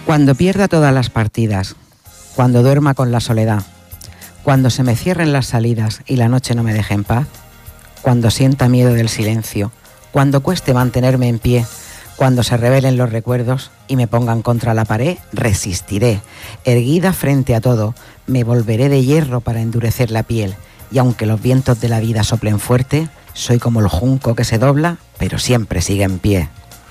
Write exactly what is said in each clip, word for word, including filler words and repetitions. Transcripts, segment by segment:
Cuando pierda todas las partidas, cuando duerma con la soledad, cuando se me cierren las salidas y la noche no me deje en paz, cuando sienta miedo del silencio, cuando cueste mantenerme en pie, cuando se revelen los recuerdos y me pongan contra la pared, resistiré. Erguida frente a todo, me volveré de hierro para endurecer la piel. Y aunque los vientos de la vida soplen fuerte, soy como el junco que se dobla, pero siempre sigue en pie.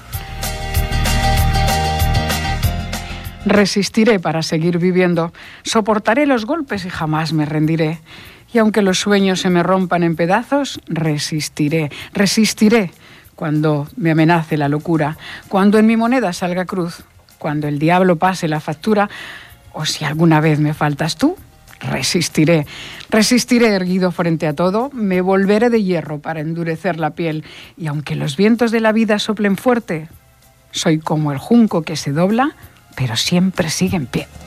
Resistiré para seguir viviendo, soportaré los golpes y jamás me rendiré. Y aunque los sueños se me rompan en pedazos, resistiré, resistiré cuando me amenace la locura, cuando en mi moneda salga cruz, cuando el diablo pase la factura, o si alguna vez me faltas tú, resistiré. Resistiré erguido frente a todo, me volveré de hierro para endurecer la piel. Y aunque los vientos de la vida soplen fuerte, soy como el junco que se dobla, pero siempre sigue en pie.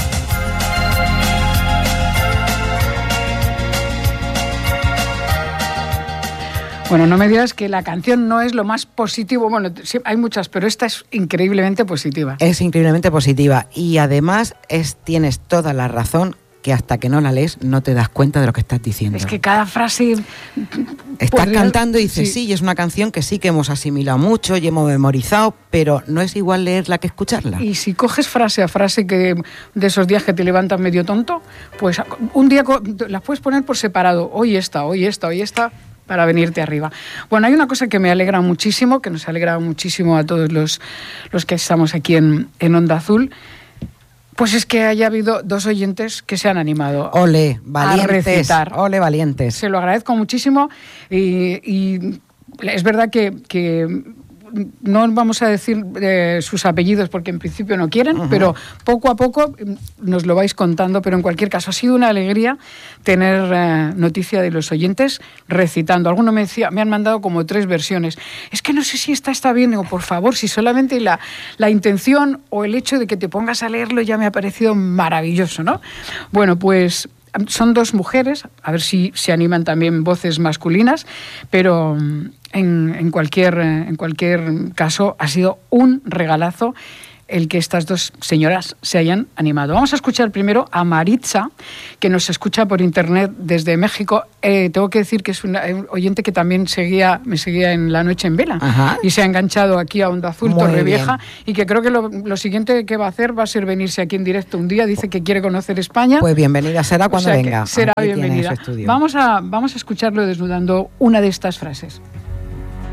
Bueno, no me digas que la canción no es lo más positivo. Bueno, sí, hay muchas, pero esta es increíblemente positiva. Es increíblemente positiva y además es, tienes toda la razón, que hasta que no la lees no te das cuenta de lo que estás diciendo. Es que cada frase... Estás podría... cantando y dices, sí. sí, y es una canción que sí que hemos asimilado mucho y hemos memorizado, pero no es igual leerla que escucharla. Y si coges frase a frase que de esos días que te levantas medio tonto, pues un día las puedes poner por separado. Hoy esta, hoy esta, hoy esta, para venirte arriba. Bueno, hay una cosa que me alegra muchísimo, que nos alegra muchísimo a todos los, los que estamos aquí en, en Onda Azul. Pues es que haya habido dos oyentes que se han animado ole, valientes, a recitar. Ole, valientes. Se lo agradezco muchísimo y, y es verdad que, que no vamos a decir eh, sus apellidos porque en principio no quieren, uh-huh. pero poco a poco nos lo vais contando, pero en cualquier caso ha sido una alegría tener eh, noticia de los oyentes recitando. Algunos me decía, me han mandado como tres versiones. Es que no sé si esta está bien. Digo, por favor, si solamente la, la intención o el hecho de que te pongas a leerlo ya me ha parecido maravilloso, ¿no? Bueno, pues son dos mujeres, a ver si se animan también voces masculinas, pero en, en, cualquier, en cualquier caso ha sido un regalazo el que estas dos señoras se hayan animado. Vamos a escuchar primero a Maritza, que nos escucha por internet desde México. Eh, tengo que decir que es una un oyente que también seguía, me seguía en La Noche en Vela. Ajá. Y se ha enganchado aquí a Onda Azul, Torrevieja, y que creo que lo, lo siguiente que va a hacer va a ser venirse aquí en directo un día. Dice que quiere conocer España. Pues bienvenida será cuando o sea venga. Será bienvenida. Vamos a, vamos a escucharlo desnudando una de estas frases.